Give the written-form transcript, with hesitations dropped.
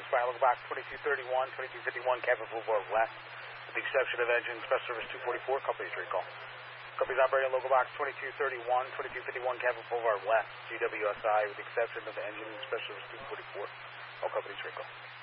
service by local box 2231, 2251 Cabot Boulevard West, with the exception of engine special service 244, company's recall. Company's operating local box 2231, 2251 Cabot Boulevard West, GWSI, with the exception of the engine special service 244, all company's recall.